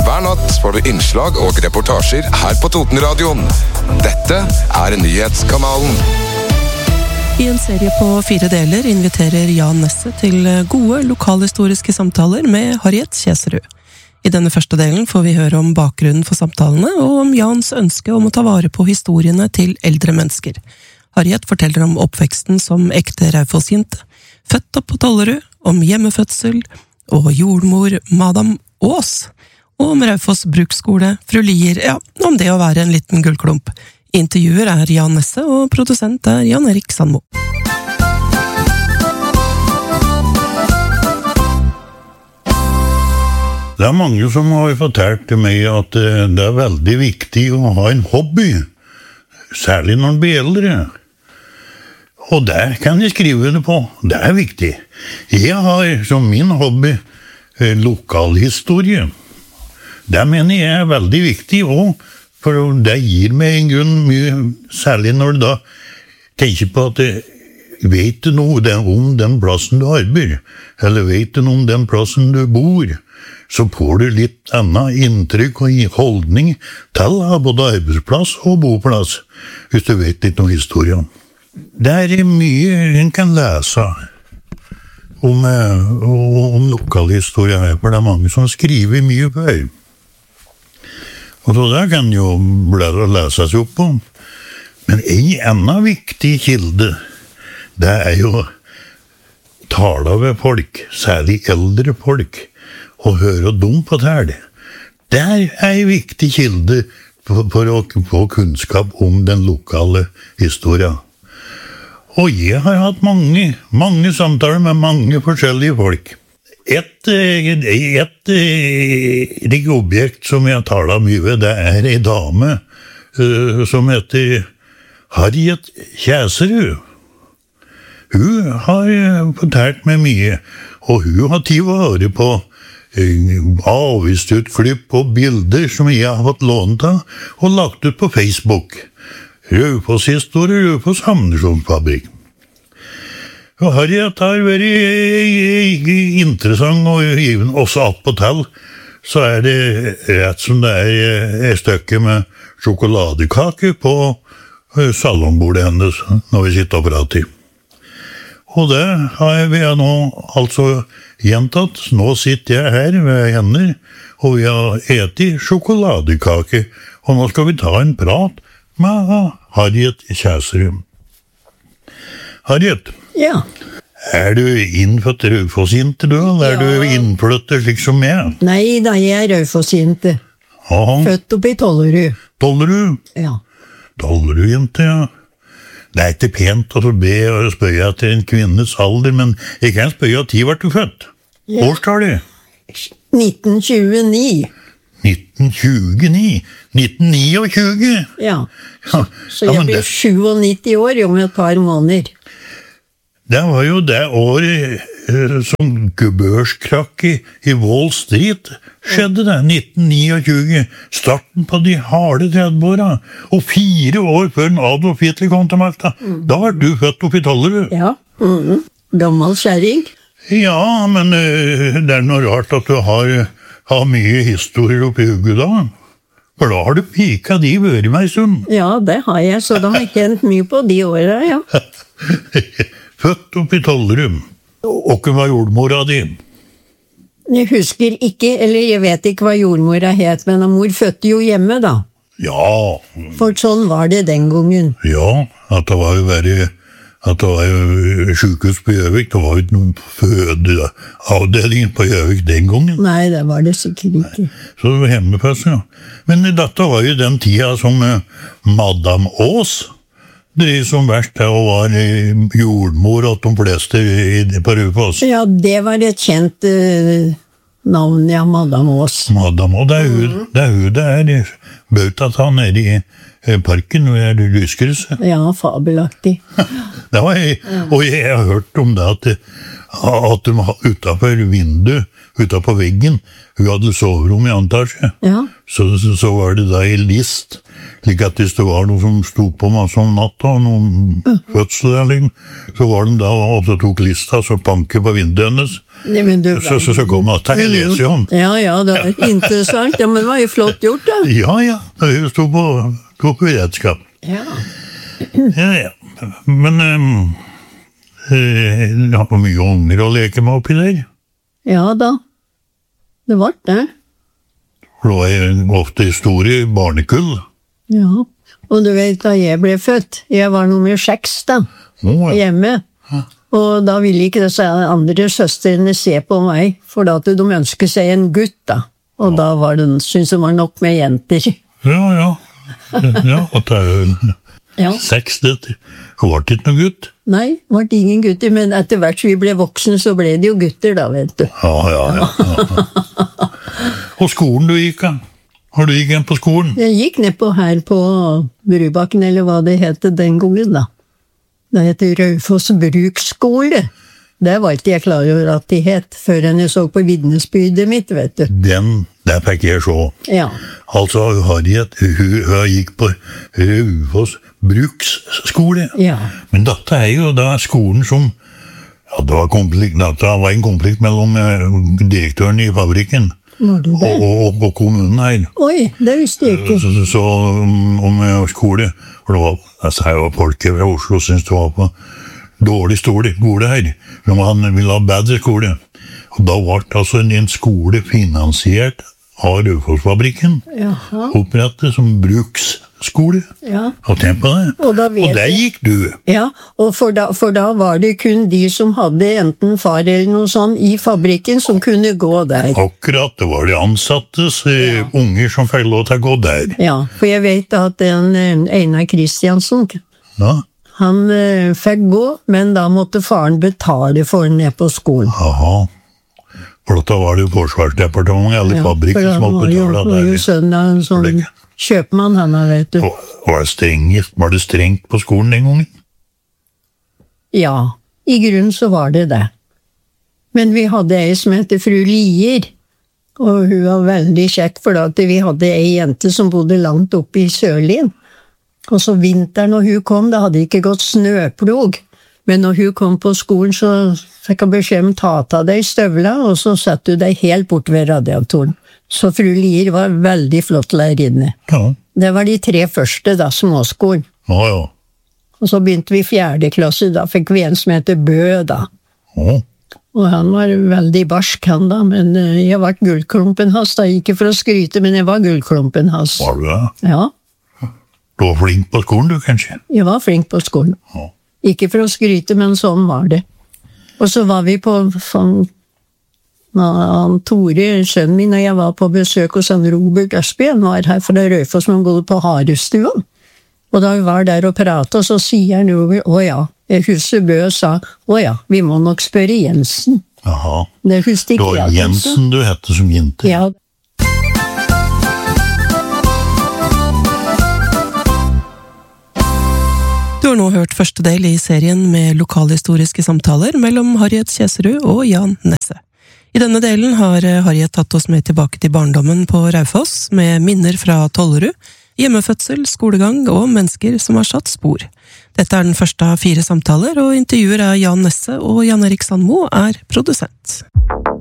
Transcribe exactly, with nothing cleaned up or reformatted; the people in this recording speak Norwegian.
Hver natt får du innslag og reportasjer her på Totenradioen. Dette er Nyhetskanalen. I en serie på fire deler inviterer Jan Nesse til gode lokalhistoriske samtaler med Harriet Kjeserud. I denne første delen får vi høre om bakgrunnen for samtalene og om Jans ønske om å ta vare på historiene til eldre mennesker. Harriet forteller om oppveksten som ekte Raufoss-jente, født opp på Tollerud, om hjemmefødsel og jordmor Madam Aas, og om Raufoss bruksskole, fru Lier, ja, om det å være en liten gullklump. Intervjuer er Jan Nesse, og produsent er Jan Erik Sandmo. Det er mange som har fortalt til meg at det er veldig viktig å ha en hobby, særlig når man blir eldre. Og der kan jeg skrive det på, det er viktig. Jeg har som min hobby lokalhistorie. Det mener jeg er veldig viktig også, for det gir meg en grunn mye, særlig når du da tenker på at vet du noe om den plassen du arbeider, eller vet du noe om den plassen du bor, så får du litt annet inntrykk og holdning til både arbeidsplass og boplass, hvis du vet litt om historien. Det er mye en kan lese om, om lokalhistorie her, for det er mange som skriver mye før. Og så der kan jo blære å lese seg opp om. Men en annen viktig kilde, det er jo tale ved folk, særlig eldre folk, og høre dem fortelle. Det er en viktig kilde for, for å få kunnskap om den lokale historien. Og jeg har hatt mange, mange samtaler med mange forskjellige folk. Et, et, et objekt som jeg taler mye ved, det er en dame uh, som heter Harriet Kjeserud. Hun har fortalt meg mye, og hun har tid å høre på avvist ut klipp og bilder som jeg har fått lånt av og lagt ut på Facebook. Raufoss historie, Raufoss ammunisjonsfabrikk. Og Harriet har vært interessant og given også att på tall, så er det rett som det er et stykke med sjokoladekake på salongbordet hennes når vi sitter og prater. Og det har vi nå altså gjentatt. Nå sitter jeg her ved henne, og vi har etet sjokoladekake. Og nå skal vi ta en prat med Harriet Kjeserud. Harriet? Ja. Er du innfødt Raufoss-jente, du? Eller er ja. Du innflytter slik som meg? Nei, da jeg er Raufoss-jente. Født opp i Tollerud. Tollerud? Ja. Tollerud-jente, ja. Det er ikke pent å be og spørre til en kvinnes alder, men jeg kan spørre at de var du født. Ja. Årstallet? nitten tjueni. nitten tjueni? nitten tjueni? Ja. Så, så jeg ja, blir det... syvognitti år om et par måneder. Det var jo det året eh, som børskrakk i, i Wall Street skjedde det, nitten tjueni. Starten på de harde tretti-åra, og fire år før Adolf Hitler kom til makta. Mm. Da var du født opp i Tollerud. Ja, mm. Gammel kjæring. Ja, men uh, det er noe rart at du har, har mye historier oppi hugget da. For da har du pika de vært meg en stund. Ja, det har jeg, så da har jeg kjent mye på de åra, ja. Født opp i Tollerud. Og hvem var jordmora di? Jeg husker ikke, eller jeg vet ikke hva jordmora het, men mor fødte jo hjemme da. Ja. For sånn var det den gangen. Ja, at det var jo veldig, at det var jo sykehus på Gjøvik, det var jo ikke noen fødeavdeling på Gjøvik den gangen. Nei, det var det sikkert ikke. Nei. Så det var hjemmefødsel, ja. Men dette var jo den tida som uh, Madam Aas drev som verst til å være jordmor og de fleste på Raufoss. Ja, det var et kjent uh, navn, ja, Madam Aas. Madam Aas, det er hun mm. det er, hun, det er Bautata nede i uh, parken, og er lyskrysset. Ja, fabelaktig. Det var jeg, og jeg har hørt om det at, at de utenfor vinduet, utenfor veggen, hun hadde soverom i antasje. Ja. Så, så, så var det da i list Slik at hvis det var noe som stod på masse om natta, noen fødsel eller så var de da og tok lista, så banket på vinduet hennes. Nei, men du, Så, så, så kom natta, jeg leser jo om. Ja, ja, det er interessant. Ja, men det var jo flott gjort, da. Ja, ja, det stod på, stod på redskap. Ja. Ja, ja. Men um, eh, det har mye unger å leke med oppi der. Ja da. Det var det. For det var ofte store barnekull. Ja. Og du vet, da jeg ble født, jeg var nummer seks da, Å, ja. hjemme. Og da ville ikke disse andre søstrene se på meg, for da at de ønsket seg en gutt da. Og da var det, synes jeg var nok med jenter. Ja, ja. Ja, og det er jo Ja. seks, det det var ikke noe gutt. Nei, det var ingen gutter, men etter hvert vi ble voksne, så ble det jo gutter da, vet du. Ja, ja, ja. ja. Og skolen du gikk av? Har du gikk igjen på skolen? Jeg gikk ned på her på Brubakken, eller hva det het den gangen da. Det heter Raufoss bruksskole. Det var ikke jeg klar over at de het, før enn jeg så på vitnesbyrdet mitt, vet du. Den, der fikk jeg se. Ja. Altså, Harriet, hun, hun gikk på Raufoss bruksskole. Ja. Men dette er jo da skolen som, ja, det var, konflikt, dette var en konflikt mellom eh, direktøren i fabrikken Var det det? og, og, og kommunen her. Oi, det visste jeg ikke. Så, så, så om, om skole, for det var, altså her var folket fra Oslo synes det var på dårlig skole, skole her, men han ville ha bedre skole. Og da ble altså en, en skole finansiert av Raufoss-fabrikken, Jaha. opprettet som bruksskole. Ja. Og tenk på det. Og da vet og der jeg- gikk du. Ja, og for da, for da var det kun de som hadde enten far eller noe sånn i fabrikken som kunne gå der. Akkurat, det var de ansattes eh, unger som fikk lov til å gå der. Ja, for jeg vet at den eh, Einar Kristiansen, Ja, han eh, fikk gå, men da måtte faren betale for den ned på skolen. aha. For da var det jo Forsvarsdepartementet eller Ja, fabrikken for som han måtte var jo, betale var jo der. sønn av en sånn Slik. kjøpmann, han har, vet du. Og- Var det strengt, var det strengt på skolen den gangen? Ja, i grunnen så var det det. Men vi hadde ei som heter fru Lier, og hun var veldig kjekk, for at vi hadde ei jente som bodde langt oppe i Sørlien. Og så vinteren når hun kom, da hadde det ikke gått snøplog. Men når hun kom på skolen, så fikk hun beskjed om ta av deg støvla, og så satte hun deg helt bort ved radiatoren. Så fru Lier var veldig flott lærerinne. Ja, Det var de tre første, da, småskolen. ja, ja. Og så begynte vi i fjerde klasse, da fikk vi en som heter Bø, da. ja. Og han var veldig barsk, han da, men eh, jeg var gullklumpen hans, da, ikke for å skryte, men jeg var gullklumpen hans. Var du det? Ja, Du var flink på skolen du, kanskje? jeg var flink på skolen. Ja. Ikke for å skryte, men sånn var det. Og så var vi på sånn, han Tore, sønnen min, og jeg var på besøk hos han Robert Østby, han var her fra Raufoss, som bodde på Harestua. Og da vi var der og pratet, så sier han Robert, å ja, jeg husker Bø sa, å ja, vi må nok spørre Jensen. Jaha. Det husker Det ikke var jeg. altså. Jensen du hette som jente. Ja, Du har nå hørt første del i serien med lokalhistoriske samtaler mellom Harriet Kjeserud og Jan Nesse. I denne delen har Harriet tatt oss med tilbake til barndommen på Raufoss, med minner fra Tollerud, hjemmefødsel, skolegang og mennesker som har satt spor. Dette er den første av fire samtaler, og intervjuer av Jan Nesse, og Jan Erik Sandmo er produsent.